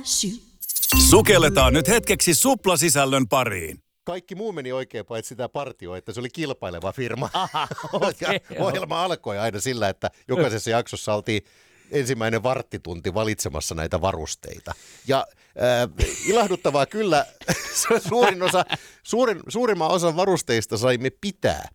Sukelletaan nyt hetkeksi suplasisällön pariin. Kaikki muu meni oikein, paitsi sitä partio, että se oli kilpaileva firma. Aha, okay, ja ohjelma alkoi aina sillä, että jokaisessa jaksossa oltiin ensimmäinen varttitunti valitsemassa näitä varusteita. Ja ilahduttavaa kyllä, suurimman osan varusteista saimme pitää.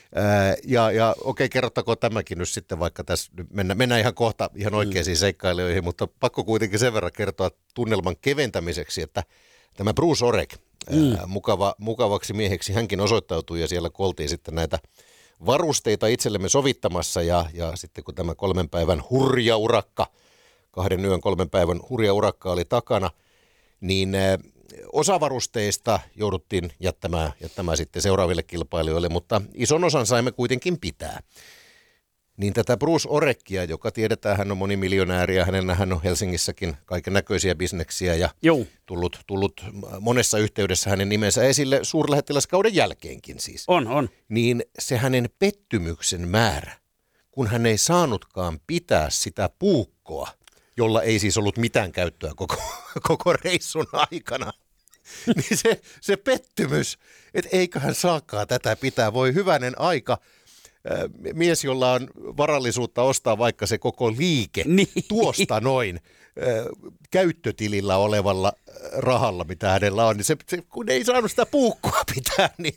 Ja okei, kerrottakoon tämäkin nyt sitten, vaikka tässä mennään ihan kohta ihan oikeisiin seikkailijoihin, mutta pakko kuitenkin sen verran kertoa tunnelman keventämiseksi, että tämä Bruce Oreck, mukavaksi mieheksi hänkin osoittautui ja siellä oltiin sitten näitä varusteita itsellemme sovittamassa ja sitten kun tämä 3 päivän hurja urakka, 2 yön 3 päivän hurja urakka oli takana, niin osa varusteista jouduttiin jättämään sitten seuraaville kilpailijoille, mutta ison osan saimme kuitenkin pitää. Niin tätä Bruce Oreckia, joka tiedetään, hän on monimiljonääri ja hän on Helsingissäkin kaiken näköisiä bisneksiä ja tullut monessa yhteydessä hänen nimensä esille suurlähettiläskauden jälkeenkin siis. On. Niin se hänen pettymyksen määrä, kun hän ei saanutkaan pitää sitä puukkoa, jolla ei siis ollut mitään käyttöä koko reissun aikana. Niin se pettymys, että eiköhän saakaan tätä pitää, voi hyvänen aika. Mies, jolla on varallisuutta ostaa vaikka se koko liike tuosta noin käyttötilillä olevalla rahalla, mitä hänellä on, niin se kun ei saanut sitä puukkoa pitää, niin...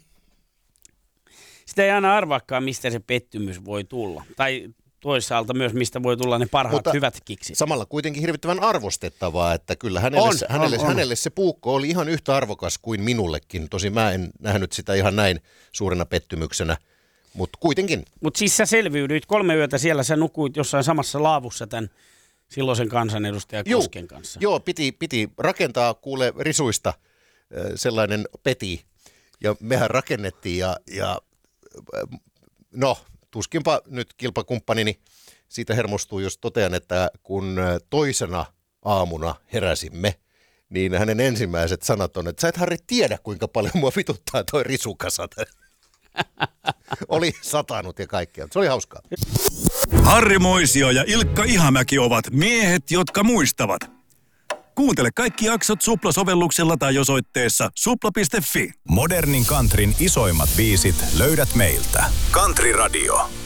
Sitä ei aina arvaakaan, mistä se pettymys voi tulla. Tai toisaalta myös, mistä voi tulla ne parhaat hyvät kiksit. Samalla kuitenkin hirvittävän arvostettavaa, että kyllä hänelle se puukko oli ihan yhtä arvokas kuin minullekin. Tosin mä en nähnyt sitä ihan näin suurena pettymyksenä, mutta kuitenkin. Mutta siis sä selviydyit 3 yötä siellä, sä nukuit jossain samassa laavussa tämän silloisen kansanedustaja Kosken kanssa. Joo, piti rakentaa kuule risuista sellainen peti ja mehän rakennettiin ja no... Tuskinpa nyt kilpakumppanini siitä hermostuu, jos totean, että kun toisena aamuna heräsimme, niin hänen ensimmäiset sanat on, että sä et Harri tiedä, kuinka paljon mua vituttaa toi risukasa. Oli satanut ja kaikkea. Se oli hauskaa. Harri Moisio ja Ilkka Ihamäki ovat miehet, jotka muistavat. Kuuntele kaikki jaksot Supla-sovelluksella tai osoitteessa supla.fi. Modernin countryn isoimmat biisit löydät meiltä. Country Radio.